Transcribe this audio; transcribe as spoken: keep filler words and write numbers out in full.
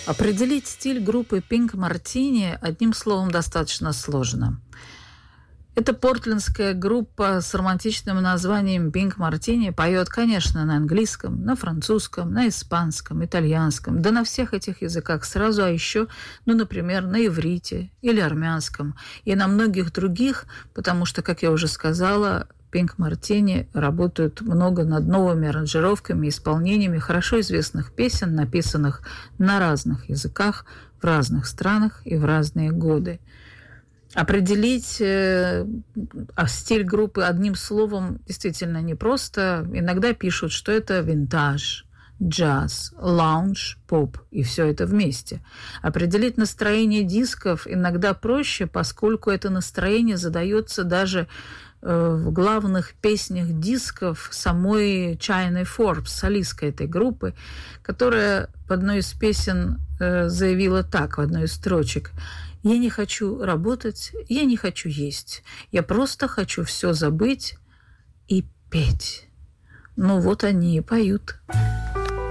Определить стиль группы Pink Martini одним словом достаточно сложно. Это портлендская группа с романтичным названием Pink Martini поет, конечно, на английском, на французском, на испанском, итальянском, да на всех этих языках сразу, а еще, ну, например, на иврите или армянском и на многих других, потому что, как я уже сказала, Pink Martini работают много над новыми аранжировками, исполнениями хорошо известных песен, написанных на разных языках, в разных странах и в разные годы. Определить э, стиль группы одним словом действительно непросто. Иногда пишут, что это винтаж, джаз, лаунж, поп и все это вместе. Определить настроение дисков иногда проще, поскольку это настроение задается даже в главных песнях дисков самой Чайны Форбс, солистка этой группы, которая в одной из песен заявила так, в одной из строчек: «Я не хочу работать, я не хочу есть, я просто хочу все забыть и петь». Ну вот они и поют.